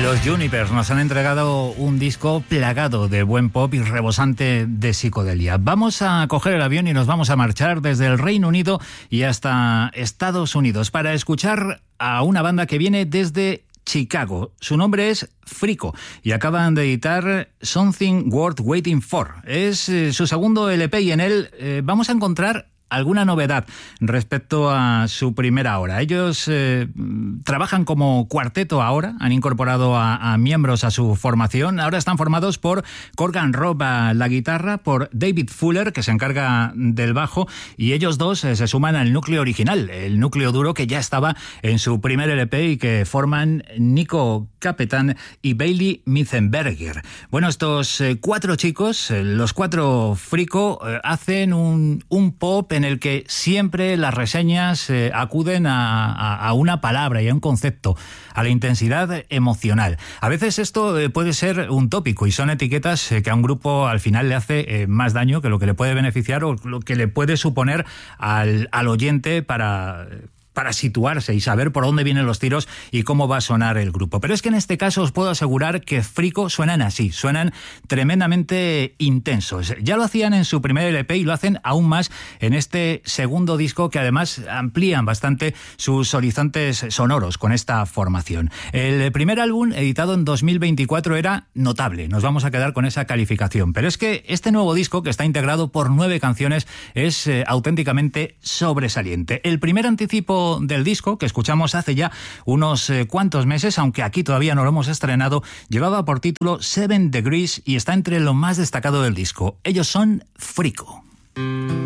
Los Junipers nos han entregado un disco plagado de buen pop y rebosante de psicodelia. Vamos a coger el avión y nos vamos a marchar desde el Reino Unido y hasta Estados Unidos para escuchar a una banda que viene desde Chicago. Su nombre es Frico y acaban de editar Something Worth Waiting For. Es su segundo LP y en él vamos a encontrar alguna novedad respecto a su primera hora. Ellos trabajan como cuarteto ahora, han incorporado a miembros a su formación. Ahora están formados por Corgan Robb a la guitarra, por David Fuller, que se encarga del bajo, y ellos dos se suman al núcleo original, el núcleo duro que ya estaba en su primer LP y que forman Nico Capetan y Bailey Mitzenberger. Bueno, estos cuatro chicos, los cuatro Frico, hacen un pop en el que siempre las reseñas acuden a una palabra y a un concepto, a la intensidad emocional. A veces esto puede ser un tópico y son etiquetas que a un grupo al final le hace más daño que lo que le puede beneficiar o lo que le puede suponer al oyente para situarse y saber por dónde vienen los tiros y cómo va a sonar el grupo. Pero es que en este caso os puedo asegurar que Frico suenan así, suenan tremendamente intensos. Ya lo hacían en su primer LP y lo hacen aún más en este segundo disco, que además amplían bastante sus horizontes sonoros con esta formación. El primer álbum, editado en 2024, era notable, nos vamos a quedar con esa calificación. Pero es que este nuevo disco, que está integrado por 9 canciones, es auténticamente sobresaliente. El primer anticipo del disco, que escuchamos hace ya unos cuantos meses, aunque aquí todavía no lo hemos estrenado, llevaba por título 7 Degrees y está entre lo más destacado del disco. Ellos son Frico.